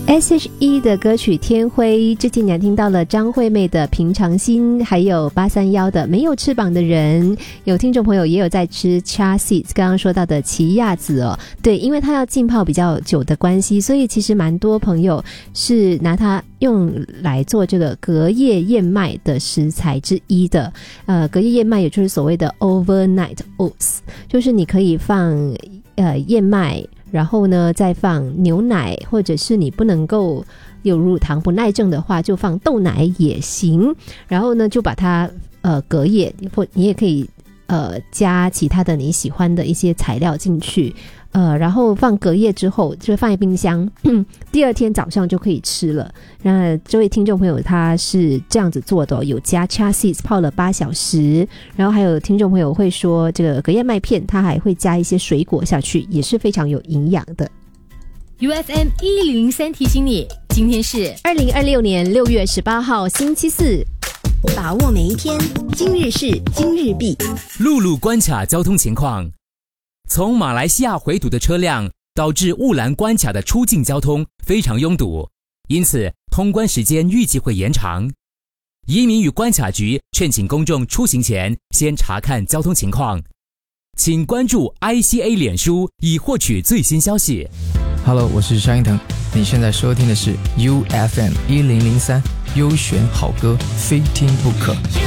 S.H.E 的歌曲《天灰》，之前你还听到了张惠妹的《平常心》，还有831的《没有翅膀的人》。有听众朋友也有在吃 chia seeds， 刚刚说到的奇亚籽哦，对，因为它要浸泡比较久的关系，所以其实蛮多朋友是拿它用来做这个隔夜燕麦的食材之一的。隔夜燕麦也就是所谓的 overnight oats， 就是你可以放燕麦，然后呢再放牛奶，或者是你不能够有乳糖不耐症的话就放豆奶也行，然后呢就把它隔夜，或你也可以加其他的你喜欢的一些材料进去，然后放隔夜之后就放在冰箱，第二天早上就可以吃了。那这位听众朋友他是这样子做的有加 chia seeds 泡了8小时，然后还有听众朋友会说这个隔夜麦片他还会加一些水果下去，也是非常有营养的。 UFM 1003提醒你，今天是 2026年6月18号星期四， 把握每一天，今日事今日毕。 陆路关卡交通情况，从马来西亚回堵的车辆导致雾兰关卡的出境交通非常拥堵，因此通关时间预计会延长。移民与关卡局劝请公众出行前先查看交通情况，请关注 ICA 脸书以获取最新消息。 Hello， 我是沙英腾，你现在收听的是 UFM 1003优选好歌，非听不可。